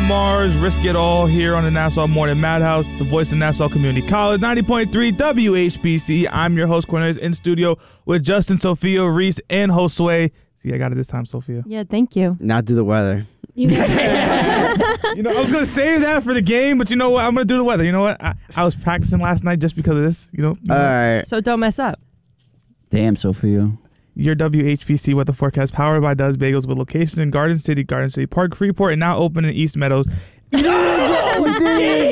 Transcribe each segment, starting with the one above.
Mars, risk it all here on the Nassau Morning Madhouse, the voice of Nassau Community College, 90.3 WHBC. I'm your host, Cornelius, in studio with Justin, Sophia, Reese, and Josue. See, I got it this time, Sophia. Yeah, thank you. Not do the weather. I was going to save that for the game, but you know what? I'm going to do the weather. You know what? I was practicing last night just because of this. All right. So don't mess up. Damn, Sophia. Your WHBC weather forecast powered by Does Bagels with locations in Garden City Park, Freeport, and now open in East Meadows. You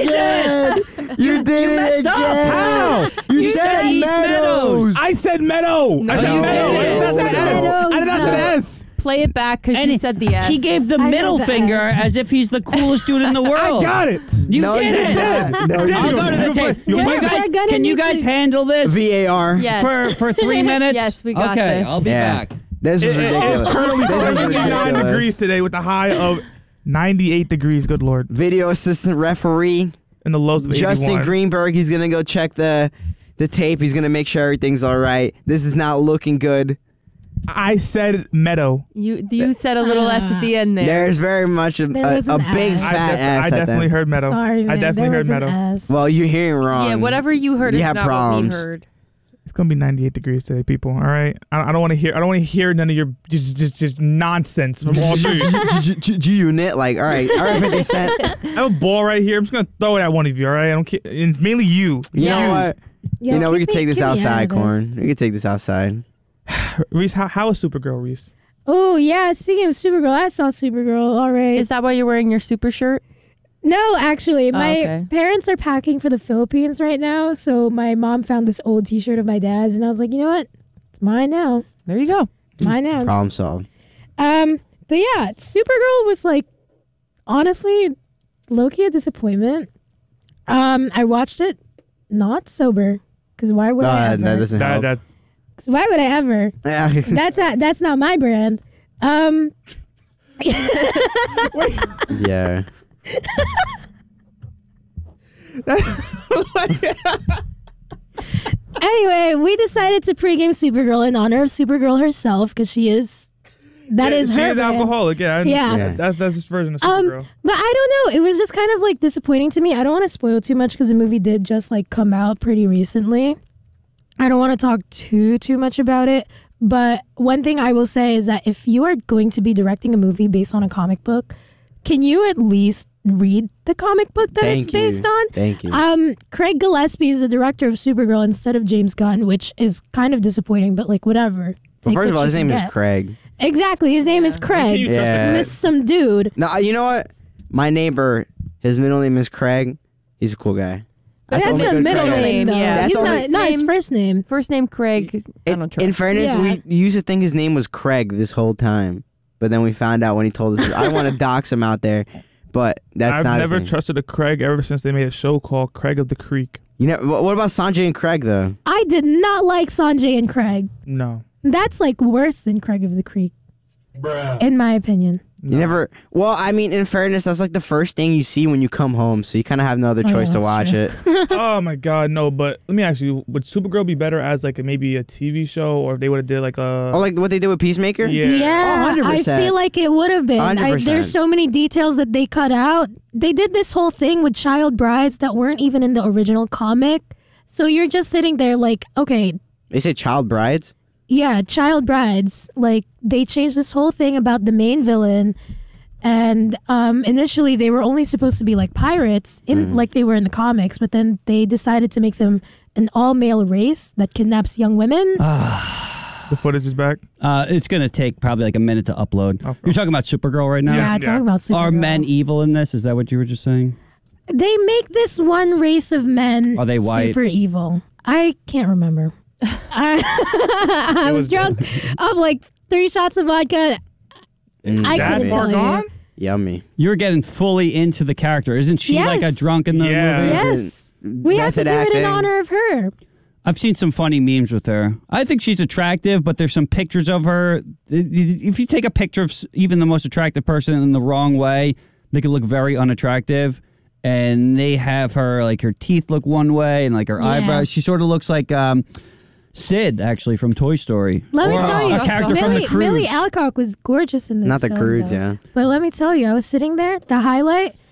messed up. How? You said East Meadows. I said Meadow. No, I said you Meadow. didn't. I said S. I did not say S. Play it back because you said the S. He gave the middle finger as if he's the coolest dude in the world. I got it. You No, you didn't. didn't. No, you I'll go to the didn't. tape. Can you guys handle this VAR. Yes. for 3 minutes? Yes, we got okay, this. I'll be back. This is ridiculous. It's currently This is 79 ridiculous. degrees today with a high of 98 degrees. Good Lord. Video assistant referee And the lows of 81. Justin Greenberg. He's gonna go check the tape. He's gonna make sure everything's all right. This is not looking good. I said Meadow. You said a little S at the end there. There's very much a was an big S. fat I ass at definitely them. heard Meadow. Sorry, man. I definitely there heard was an Meadow. S. Well, you're hearing wrong. Yeah, whatever you heard You is have not problems. what we heard. It's gonna be 98 degrees today, people. All right. I don't want to hear. I don't want to hear none of your just nonsense from all three. G unit, like, all right, 50 Cent. I have a ball right here. I'm just gonna throw it at one of you. All right. I don't care. It's mainly you. You know what? Yo, we keep could take me- this keep me out outside, of this. Corn. We could take this outside. Reese, how is Supergirl, Reese? Oh, yeah. Speaking of Supergirl, I saw Supergirl. All right. Is that why you're wearing your super shirt? No, actually, my okay. parents are packing for the Philippines right now. So my mom found this old T-shirt of my dad's, and I was like, you know what? It's mine now. There you go. Mine now. Problem solved. But yeah, Supergirl was like, honestly, low-key a disappointment. I watched it not sober, because why would I ever? That doesn't help. That 'Cause why would I ever? Yeah. That's not my brand. Yeah. Anyway, we decided to pregame Supergirl in honor of Supergirl herself, because she is. That is she her. is brand. alcoholic. Yeah. Yeah. That's this version of Supergirl. But I don't know. It was just kind of like disappointing to me. I don't want to spoil too much because the movie did just like come out pretty recently. I don't want to talk too much about it. But one thing I will say is that if you are going to be directing a movie based on a comic book, can you at least read the comic book that it's based on? Thank you. Craig Gillespie is the director of Supergirl instead of James Gunn, which is kind of disappointing, but like whatever. Well, Take first of what all, you his can name is get. Craig. Exactly. His name is Craig. You trust Yeah. This some dude. No, you know what? My neighbor, his middle name is Craig. He's a cool guy. But the that's only a good middle Craig. name, though. Yeah. That's He's only- not his first name. First name Craig. I don't trust. In fairness, Yeah. we used to think his name was Craig this whole time. But then we found out when he told us, I don't want to dox him out there, but that's I've not never his name. trusted a Craig ever since they made a show called Craig of the Creek. You know, what about Sanjay and Craig, though? I did not like Sanjay and Craig. No. That's like worse than Craig of the Creek, in my opinion. You never. Well, I mean, in fairness, that's like the first thing you see when you come home, so you kind of have no other Oh, yeah, choice to that's watch true. it. Oh my God, no. But let me ask you: would Supergirl be better as like maybe a TV show, or if they would have did like a? Oh, like what they did with Peacemaker? Yeah. Oh, I 100%. feel like it would have been. 100%. There's so many details that they cut out. They did this whole thing with child brides that weren't even in the original comic. So you're just sitting there like, okay, They say child brides. yeah, child brides. Like they changed this whole thing about the main villain. And initially they were only supposed to be like pirates like they were in the comics, but then they decided to make them an all-male race that kidnaps young women. The footage is back. It's going to take probably like a minute to upload. Oh. You're talking about Supergirl right now? yeah, talking about Supergirl. Are men evil in this? Is that what you were just saying? They make this one race of men Are they white? super evil. I can't remember. I was drunk of like 3 shots of vodka. I That couldn't far tell gone? you. Yummy. You're getting fully into the character. Isn't she like a Yes. drunk in the Yeah. movie? Yes. We have to do Method it in acting. honor of her. I've seen some funny memes with her. I think she's attractive, but there's some pictures of her. If you take a picture of even the most attractive person in the wrong way, they could look very unattractive. And they have her, like, her teeth look one way and, like, her Yeah. eyebrows. She sort of looks like Sid, actually, from Toy Story. Let me Or tell you, a character from the Millie Croods. Alcock was gorgeous in this Not the film, Croods, though. yeah. But let me tell you, I was sitting there, the highlight,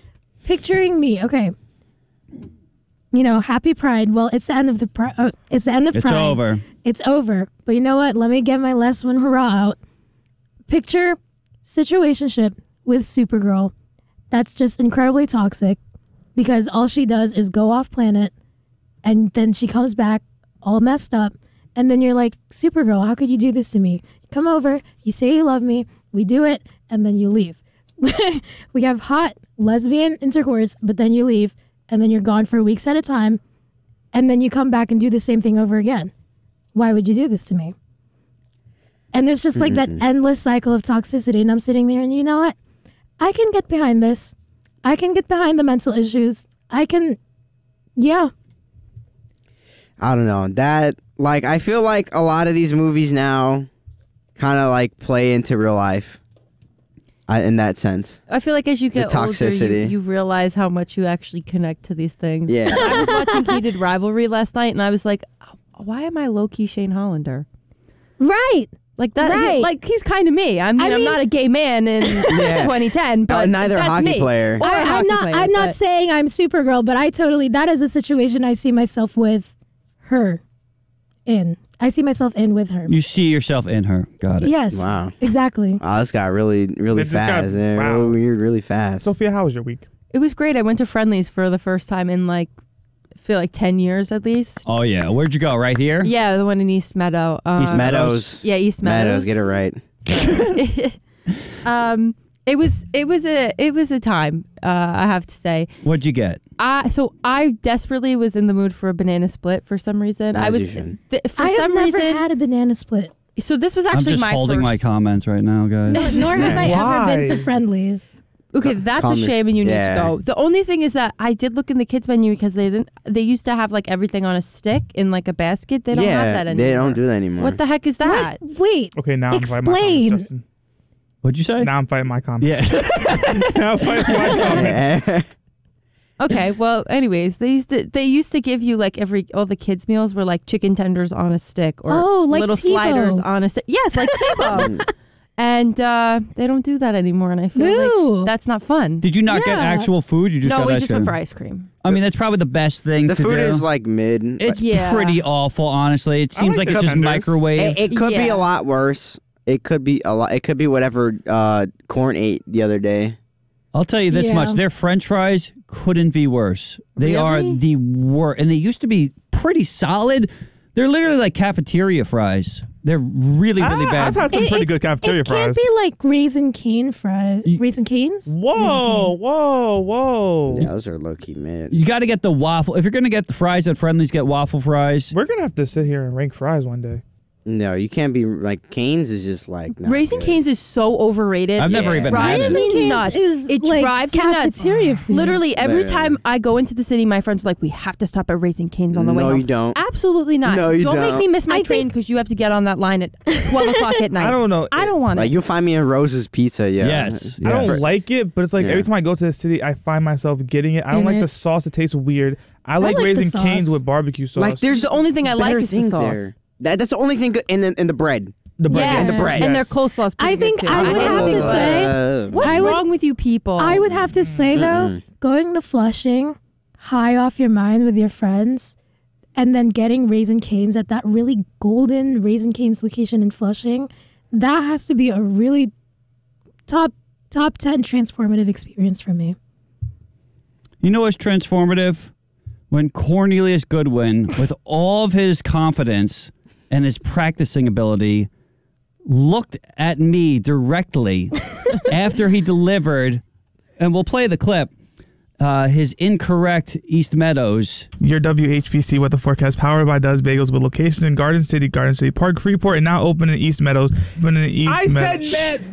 picturing me. Okay. You know, happy Pride. Well, it's the end of the it's the end of It's Pride. over. It's over. But you know what? Let me get my last one hurrah out. Picture situationship with Supergirl. That's just incredibly toxic because all she does is go off planet and then she comes back all messed up. And then you're like, Supergirl, how could you do this to me? You come over, you say you love me, we do it, and then you leave. We have hot lesbian intercourse, but then you leave, and then you're gone for weeks at a time, and then you come back and do the same thing over again. Why would you do this to me? And it's just like that endless cycle of toxicity, and I'm sitting there, and you know what? I can get behind this. I can get behind the mental issues. I can, yeah. I don't know. That, like, I feel like a lot of these movies now kind of like play into real life in that sense. I feel like as you get older, toxicity. you realize how much you actually connect to these things. Yeah. I was watching Heated Rivalry last night, and I was like, why am I low-key Shane Hollander? Right. Like that, Right. like he's kind of me. I mean, I'm not a gay man in 2010, but neither a that's hockey me. player. Or a I'm hockey not. player, I'm not but- saying I'm Supergirl, but that is a situation I see myself with her in. I see myself in with her. You see yourself in her. Got it. Yes. Wow. Exactly. Wow, this got really This got- fast. Yeah, wow. really weird, really fast. Sophia, how was your week? It was great. I went to Friendly's for the first time in I feel like 10 years at least. Oh yeah. Where'd you go? Right here? Yeah, the one in East Meadow. East Meadows. Yeah, East Meadows. Get it right. It was a time. I have to say. What'd you get? I desperately was in the mood for a banana split for some reason. As I was you should. for I have some never reason. had a banana split. So this was I'm actually just my holding first. my comments right now, guys. Nor have I ever been to Why? Friendly's. Okay, that's a Comment. shame, and you need Yeah. to go. The only thing is that I did look in the kids menu because they used to have everything on a stick in a basket. They don't yeah, have that anymore. they don't do that anymore. What the heck is that? What? Wait. Okay, now I'm fighting my Explain. comments, Justin. What'd you say? Now I'm fighting my comments. Yeah. Now I'm fighting my comments. Okay, well, anyways, they used to give you all the kids meals were chicken tenders on a stick or like little Tebow. sliders on a stick. Yes, like Tebow. And they don't do that anymore, and I feel Boo. like that's not fun. Did you not get Yeah. actual food? You just No, got we ice just cream. went for ice cream. I mean, that's probably the best thing The to food do. is mid. It's Yeah. pretty awful, honestly. It seems like like the it's just tenders. microwave. It could be Yeah. a lot worse. It could be a lot. It could be whatever Corn ate the other day. I'll tell you this Yeah. much: their French fries couldn't be worse. They are Really? the worst, and they used to be pretty solid. They're literally like cafeteria fries. They're really, really bad. I've had some pretty good cafeteria It fries. can't be like Raisin Cane fries. Raisin Canes? Whoa, whoa. Yeah, those are low key mid. You got to get the waffle. If you're gonna get the fries at Friendly's, get waffle fries. We're gonna have to sit here and rank fries one day. No, you can't be Cane's is just not Raising good. Canes is so overrated. I've never Yeah. even Drives had it. Raisin me Cane's nuts. is It like drives me nuts. cafeteria food. Literally every Yeah. time I go into the city, my friends are like, "We have to stop at Raising Canes on the way No, home." you don't. Absolutely not. No, you don't make don't. me miss my I train think- because you have to get on that line at 12 o'clock at night. I don't know. I don't want Like it. you'll find me in Rose's Pizza. Yeah. Yes. I don't yes. like it, but it's like Yeah. every time I go to the city, I find myself getting it. I don't In like it. the sauce; it tastes weird. I like like the Raising sauce. Canes with barbecue sauce. Like there's the only thing I like better is the things sauce. there. That's the only thing good in the bread. the bread, Yeah. yes. And the bread. And their Yes. coleslaw's pretty I think good too. I would hate have to coleslaw. say- What's I would- wrong with you people? I would have to say though, going to Flushing, high off your mind with your friends, and then getting Raisin Canes at that really golden Raisin Canes location in Flushing, that has to be a really top 10 transformative experience for me. You know what's transformative? When Cornelius Goodwin, with all of his confidence and his practicing ability, looked at me directly after he delivered, and we'll play the clip, his incorrect East Meadows. Your WHPC weather forecast powered by Does Bagels with locations in Garden City Park, Freeport, and now open in East Meadows. Open in East Meadows.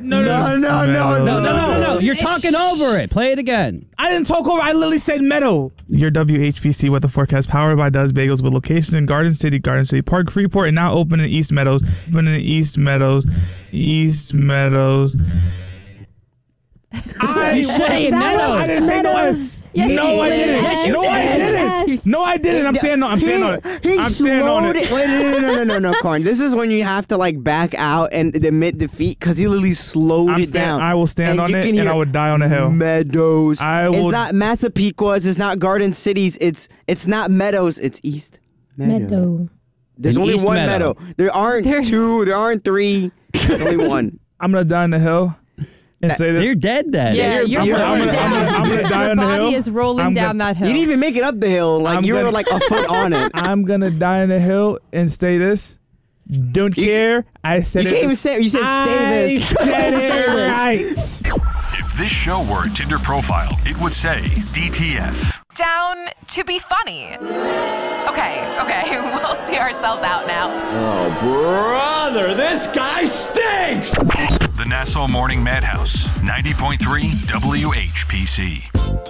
No. You're talking over it. Play it again. I didn't talk over. I literally said Meadow. Your WHPC weather forecast powered by Does Bagels with locations in Garden City Park, Freeport, and now open in East Meadows. Open in East Meadows. You say Meadows. I didn't say no. Yes, No, you I did. didn't. Yes, you No, I did. didn't. Yes. No, I didn't. I'm standing on it. He I'm standing on slowed it. it. Wait, no, Corn. This is when you have to like back out and admit defeat because he literally slowed it down. I will stand And on you it, can and I hear would die on the hill. Meadows. I It's will- not Massapequas. It's not Garden Cities. It's not Meadows. It's East Meadow. Meadow. There's In only East one Meadow. meadow. There aren't There's- two. There aren't three. There's only one. I'm gonna die on the hill and say this. You're dead then. Yeah, you're I'm rolling gonna- down. I'm gonna die Your on the body hill. is rolling I'm down gonna- that hill. You didn't even make it up the hill. Like I'm you were gonna- like a foot on it. I'm gonna die on the hill and say this. Don't care. I said You it. can't even say. You said stay this. I said Stay it this. right. If this show were a Tinder profile, it would say DTF. Down to be funny. Okay, we'll see ourselves out now. Oh, brother, this guy stinks! The Nassau Morning Madhouse, 90.3 WHPC.